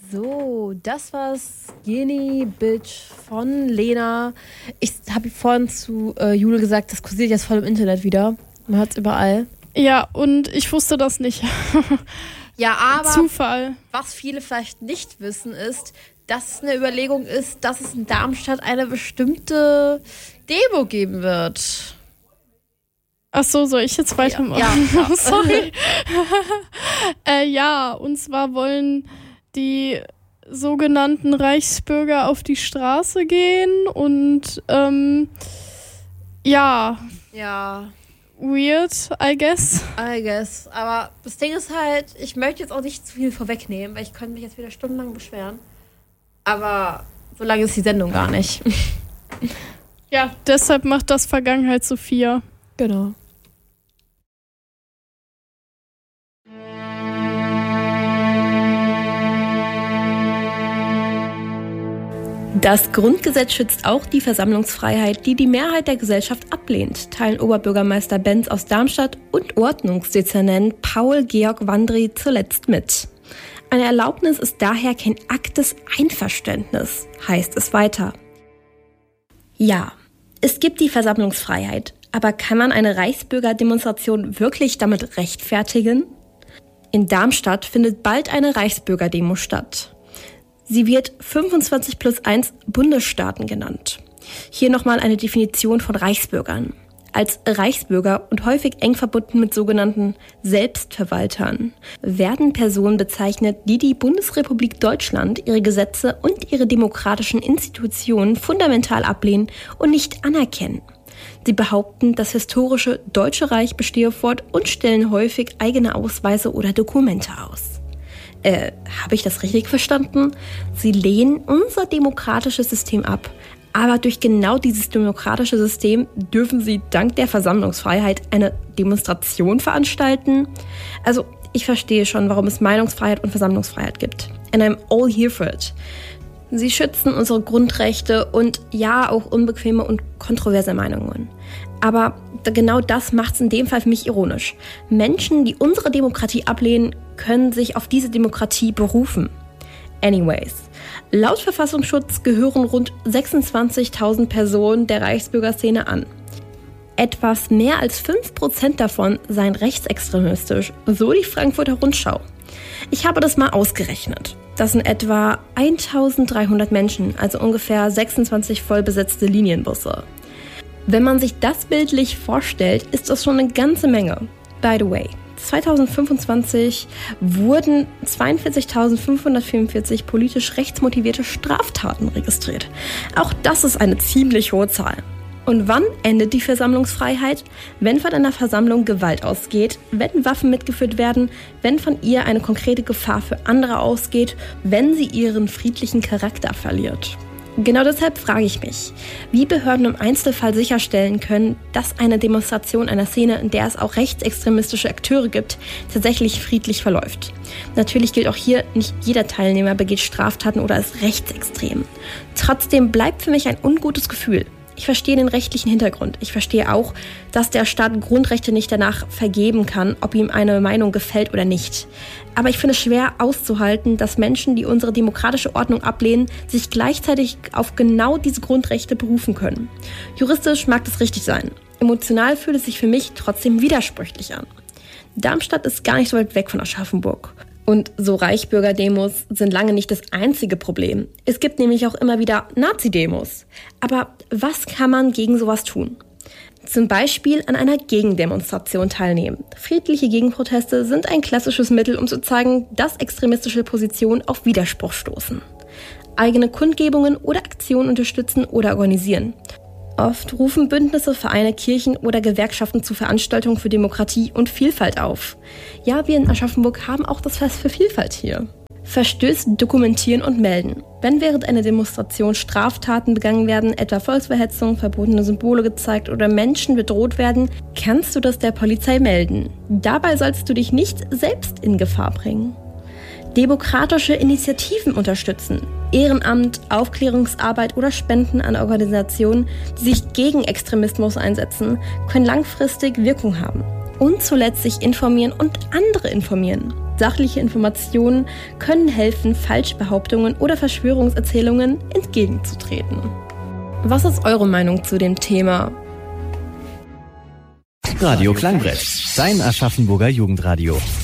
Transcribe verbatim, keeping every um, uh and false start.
So, das war Skinny Bitch von Lena. Ich habe vorhin zu äh, Jule gesagt, das kursiert jetzt voll im Internet wieder. Man hört es überall. Ja, und ich wusste das nicht. Ja, aber Zufall. Was viele vielleicht nicht wissen, ist, dass es eine Überlegung ist, dass es in Darmstadt eine bestimmte Demo geben wird. Ach so, soll ich jetzt weitermachen? Ja, ja, ja. Sorry. äh, ja, und zwar wollen die sogenannten Reichsbürger auf die Straße gehen und ähm, ja. Ja. Weird, I guess. I guess. Aber das Ding ist halt, ich möchte jetzt auch nicht zu viel vorwegnehmen, weil ich könnte mich jetzt wieder stundenlang beschweren. Aber so lange ist die Sendung gar nicht. Ja, deshalb macht das Vergangenheit Sophia. Genau. Das Grundgesetz schützt auch die Versammlungsfreiheit, die die Mehrheit der Gesellschaft ablehnt, teilen Oberbürgermeister Benz aus Darmstadt und Ordnungsdezernent Paul Georg Wandry zuletzt mit. Eine Erlaubnis ist daher kein Akt des Einverständnisses, heißt es weiter. Ja, es gibt die Versammlungsfreiheit, aber kann man eine Reichsbürgerdemonstration wirklich damit rechtfertigen? In Darmstadt findet bald eine Reichsbürgerdemo statt. Sie wird fünfundzwanzig plus eins Bundesstaaten genannt. Hier nochmal eine Definition von Reichsbürgern. Als Reichsbürger und häufig eng verbunden mit sogenannten Selbstverwaltern werden Personen bezeichnet, die die Bundesrepublik Deutschland, ihre Gesetze und ihre demokratischen Institutionen fundamental ablehnen und nicht anerkennen. Sie behaupten, das historische Deutsche Reich bestehe fort und stellen häufig eigene Ausweise oder Dokumente aus. Äh, habe ich das richtig verstanden? Sie lehnen unser demokratisches System ab, aber durch genau dieses demokratische System dürfen sie dank der Versammlungsfreiheit eine Demonstration veranstalten? Also, ich verstehe schon, warum es Meinungsfreiheit und Versammlungsfreiheit gibt. And I'm all here for it. Sie schützen unsere Grundrechte und ja, auch unbequeme und kontroverse Meinungen. Aber genau das macht es in dem Fall für mich ironisch. Menschen, die unsere Demokratie ablehnen, können sich auf diese Demokratie berufen. Anyways, laut Verfassungsschutz gehören rund sechsundzwanzigtausend Personen der Reichsbürgerszene an. Etwas mehr als fünf Prozent davon seien rechtsextremistisch, so die Frankfurter Rundschau. Ich habe das mal ausgerechnet. Das sind etwa eintausenddreihundert Menschen, also ungefähr sechsundzwanzig vollbesetzte Linienbusse. Wenn man sich das bildlich vorstellt, ist das schon eine ganze Menge. By the way, zwanzig fünfundzwanzig wurden zweiundvierzigtausendfünfhundertvierundvierzig politisch rechtsmotivierte Straftaten registriert. Auch das ist eine ziemlich hohe Zahl. Und wann endet die Versammlungsfreiheit? Wenn von einer Versammlung Gewalt ausgeht, wenn Waffen mitgeführt werden, wenn von ihr eine konkrete Gefahr für andere ausgeht, wenn sie ihren friedlichen Charakter verliert. Genau deshalb frage ich mich, wie Behörden im Einzelfall sicherstellen können, dass eine Demonstration einer Szene, in der es auch rechtsextremistische Akteure gibt, tatsächlich friedlich verläuft. Natürlich gilt auch hier, nicht jeder Teilnehmer begeht Straftaten oder ist rechtsextrem. Trotzdem bleibt für mich ein ungutes Gefühl. Ich verstehe den rechtlichen Hintergrund. Ich verstehe auch, dass der Staat Grundrechte nicht danach vergeben kann, ob ihm eine Meinung gefällt oder nicht. Aber ich finde es schwer auszuhalten, dass Menschen, die unsere demokratische Ordnung ablehnen, sich gleichzeitig auf genau diese Grundrechte berufen können. Juristisch mag das richtig sein. Emotional fühlt es sich für mich trotzdem widersprüchlich an. Darmstadt ist gar nicht so weit weg von Aschaffenburg. Und so Reichsbürgerdemos sind lange nicht das einzige Problem. Es gibt nämlich auch immer wieder Nazi-Demos. Aber was kann man gegen sowas tun? Zum Beispiel an einer Gegendemonstration teilnehmen. Friedliche Gegenproteste sind ein klassisches Mittel, um zu zeigen, dass extremistische Positionen auf Widerspruch stoßen. Eigene Kundgebungen oder Aktionen unterstützen oder organisieren. Oft rufen Bündnisse, Vereine, Kirchen oder Gewerkschaften zu Veranstaltungen für Demokratie und Vielfalt auf. Ja, wir in Aschaffenburg haben auch das Fest für Vielfalt hier. Verstöße dokumentieren und melden. Wenn während einer Demonstration Straftaten begangen werden, etwa Volksverhetzung, verbotene Symbole gezeigt oder Menschen bedroht werden, kannst du das der Polizei melden. Dabei sollst du dich nicht selbst in Gefahr bringen. Demokratische Initiativen unterstützen. Ehrenamt, Aufklärungsarbeit oder Spenden an Organisationen, die sich gegen Extremismus einsetzen, können langfristig Wirkung haben. Und zuletzt sich informieren und andere informieren. Sachliche Informationen können helfen, Falschbehauptungen oder Verschwörungserzählungen entgegenzutreten. Was ist eure Meinung zu dem Thema? Radio Klangbrett, dein Aschaffenburger Jugendradio.